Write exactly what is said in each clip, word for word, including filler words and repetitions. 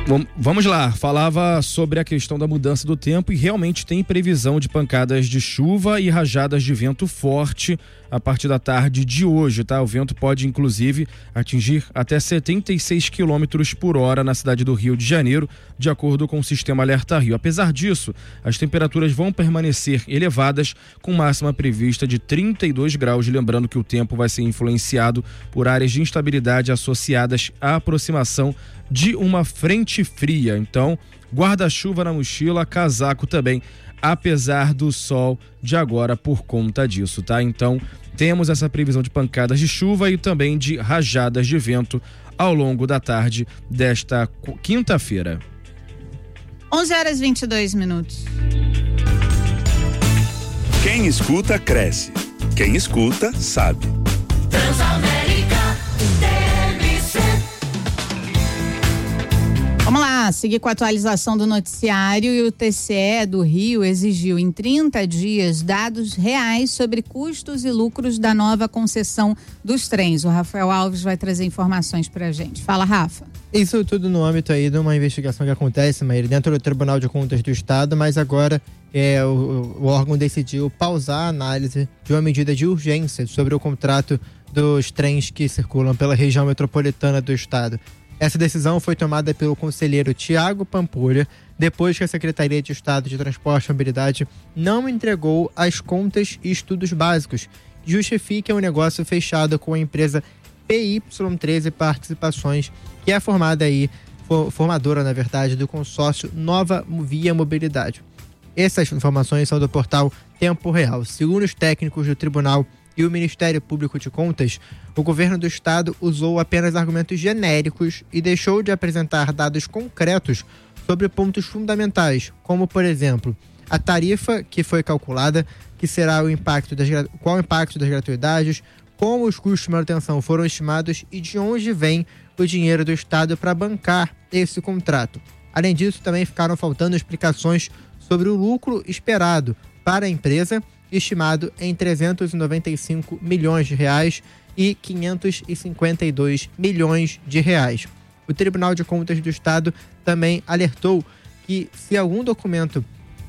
Vamos lá, falava sobre a questão da mudança do tempo e realmente tem previsão de pancadas de chuva e rajadas de vento forte a partir da tarde de hoje, tá? O vento pode inclusive atingir até setenta e seis quilômetros por hora na cidade do Rio de Janeiro, de acordo com o sistema Alerta Rio. Apesar disso, as temperaturas vão permanecer elevadas, com máxima prevista de trinta e dois graus, lembrando que o tempo vai ser influenciado por áreas de instabilidade associadas à aproximação de uma frente fria. Então, guarda-chuva na mochila, casaco também, apesar do sol de agora por conta disso, tá? Então, temos essa previsão de pancadas de chuva e também de rajadas de vento ao longo da tarde desta quinta-feira. onze horas e vinte e dois minutos. Quem escuta, cresce. Quem escuta, sabe. Transamérica. Vamos lá, seguir com a atualização do noticiário. E o T C E do Rio exigiu em trinta dias dados reais sobre custos e lucros da nova concessão dos trens. O Rafael Alves vai trazer informações pra gente. Fala, Rafa. Isso tudo no âmbito aí de uma investigação que acontece, Maíra, dentro do Tribunal de Contas do Estado, mas agora é, o, o órgão decidiu pausar a análise de uma medida de urgência sobre o contrato dos trens que circulam pela região metropolitana do Estado. Essa decisão foi tomada pelo conselheiro Tiago Pampolha, depois que a Secretaria de Estado de Transporte e Mobilidade não entregou as contas e estudos básicos que justifiquem o negócio fechado com a empresa P Y treze Participações, que é formada aí, formadora, na verdade, do consórcio Nova Via Mobilidade. Essas informações são do portal Tempo Real. Segundo os técnicos do Tribunal e o Ministério Público de Contas, o governo do estado usou apenas argumentos genéricos e deixou de apresentar dados concretos sobre pontos fundamentais, como, por exemplo, a tarifa que foi calculada, que será o impacto das, qual o impacto das gratuidades, como os custos de manutenção foram estimados e de onde vem o dinheiro do estado para bancar esse contrato. Além disso, também ficaram faltando explicações sobre o lucro esperado para a empresa, estimado em trezentos e noventa e cinco milhões de reais e quinhentos e cinquenta e dois milhões de reais. O Tribunal de Contas do Estado também alertou que se algum documento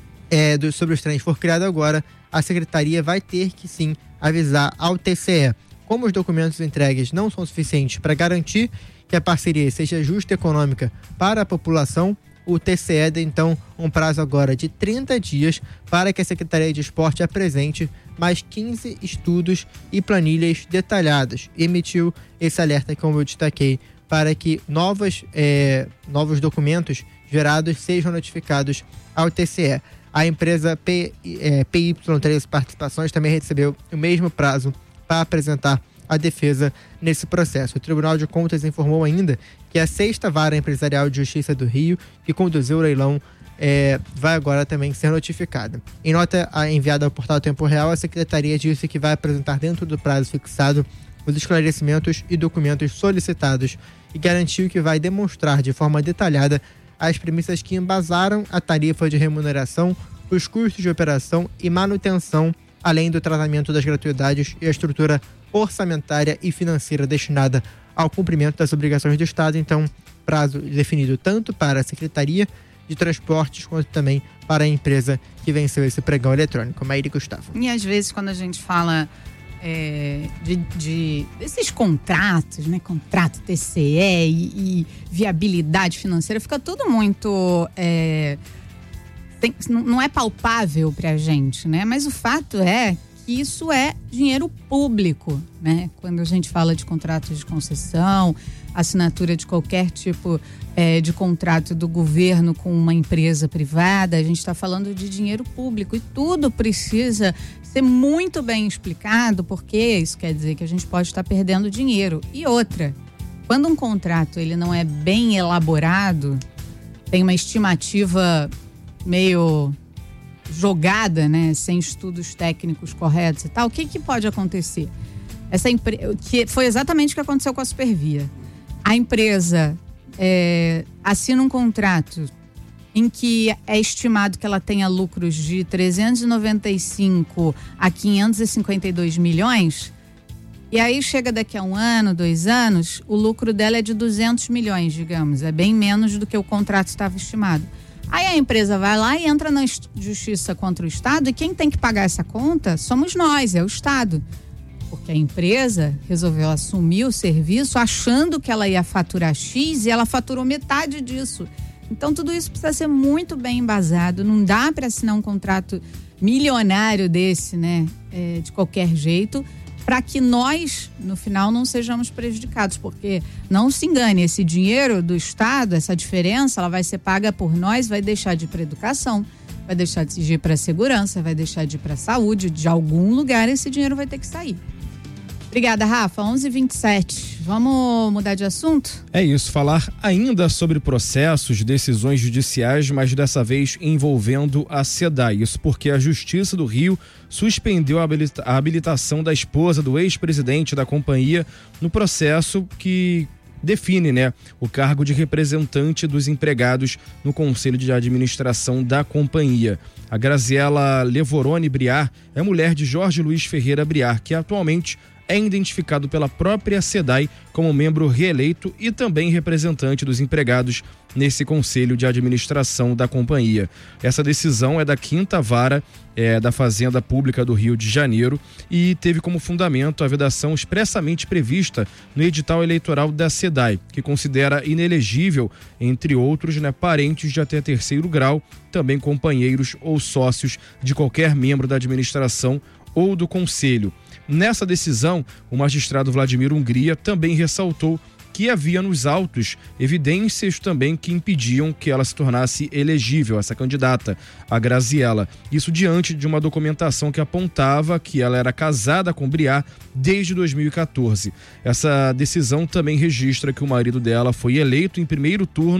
é, do, sobre os trens for criado agora, a Secretaria vai ter que sim avisar ao T C E. Como os documentos entregues não são suficientes para garantir que a parceria seja justa e econômica para a população, o T C E dá então um prazo agora de trinta dias para que a Secretaria de Esporte apresente mais quinze estudos e planilhas detalhadas. Emitiu esse alerta, como eu destaquei, para que novas, é, novos documentos gerados sejam notificados ao T C E. A empresa P, é, P Y treze Participações também recebeu o mesmo prazo para apresentar a defesa nesse processo. O Tribunal de Contas informou ainda que a sexta vara empresarial de justiça do Rio, que conduziu o leilão, é, vai agora também ser notificada. Em nota enviada ao portal Tempo Real, a Secretaria disse que vai apresentar dentro do prazo fixado os esclarecimentos e documentos solicitados e garantiu que vai demonstrar de forma detalhada as premissas que embasaram a tarifa de remuneração, os custos de operação e manutenção, além do tratamento das gratuidades e a estrutura orçamentária e financeira destinada ao cumprimento das obrigações do Estado. Então, prazo definido tanto para a Secretaria de Transportes quanto também para a empresa que venceu esse pregão eletrônico. Maíra e Gustavo. E às vezes quando a gente fala é, de, de desses contratos, né, contrato T C E e, e viabilidade financeira, fica tudo muito é, tem, não é palpável pra gente, né? Mas o fato é que isso é dinheiro público, né? Quando a gente fala de contratos de concessão, assinatura de qualquer tipo é, de contrato do governo com uma empresa privada, a gente está falando de dinheiro público e tudo precisa ser muito bem explicado, porque isso quer dizer que a gente pode estar perdendo dinheiro. E outra, quando um contrato ele não é bem elaborado, tem uma estimativa meio jogada, né, sem estudos técnicos corretos e tal, o que que pode acontecer? Essa empresa, que foi exatamente o que aconteceu com a Supervia. A empresa é, assina um contrato em que é estimado que ela tenha lucros de trezentos e noventa e cinco a quinhentos e cinquenta e dois milhões, E aí chega daqui a um ano, dois anos, o lucro dela é de duzentos milhões, digamos. É bem menos do que o contrato estava estimado. Aí a empresa vai lá e entra na justiça contra o Estado e quem tem que pagar essa conta somos nós, é o Estado. Porque a empresa resolveu assumir o serviço achando que ela ia faturar X e ela faturou metade disso. Então tudo isso precisa ser muito bem embasado. Não dá para assinar um contrato milionário desse, né? É, de qualquer jeito, para que nós, no final, não sejamos prejudicados, porque não se engane, esse dinheiro do Estado, essa diferença, ela vai ser paga por nós, vai deixar de ir para educação, vai deixar de ir para segurança, vai deixar de ir para saúde, de algum lugar esse dinheiro vai ter que sair. Obrigada, Rafa. onze e vinte e sete. Vamos mudar de assunto? É isso, falar ainda sobre processos, decisões judiciais, mas dessa vez envolvendo a SEDAI. Isso porque a Justiça do Rio suspendeu a, habilita- a habilitação da esposa do ex-presidente da companhia no processo que define, né, o cargo de representante dos empregados no Conselho de Administração da companhia. A Graziela Levorone Briar é mulher de Jorge Luiz Ferreira Briar, que atualmente é identificado pela própria SEDAI como membro reeleito e também representante dos empregados nesse Conselho de Administração da companhia. Essa decisão é da quinta vara é, da Fazenda Pública do Rio de Janeiro e teve como fundamento a vedação expressamente prevista no edital eleitoral da SEDAI, que considera inelegível, entre outros, né, parentes de até terceiro grau, também companheiros ou sócios de qualquer membro da administração ou do Conselho. Nessa decisão, o magistrado Vladimir Hungria também ressaltou que havia nos autos evidências também que impediam que ela se tornasse elegível, essa candidata, a Graziela. Isso diante de uma documentação que apontava que ela era casada com Briar desde dois mil e quatorze. Essa decisão também registra que o marido dela foi eleito em primeiro turno